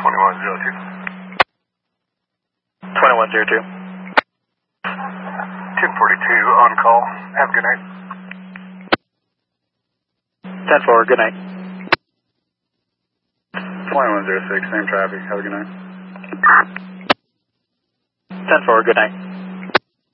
2102. 2102. 1042 on call. Have a good night. 10-4, good night. 2106, same traffic. Have a good night. 10-4, good night.